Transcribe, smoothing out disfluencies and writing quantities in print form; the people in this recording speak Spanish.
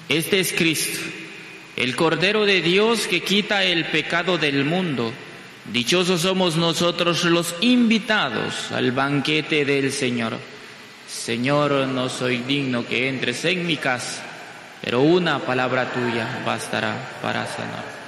Este es Cristo, el Cordero de Dios que quita el pecado del mundo. Dichosos somos nosotros los invitados al banquete del Señor. Señor, no soy digno que entres en mi casa, pero una palabra tuya bastará para sanar.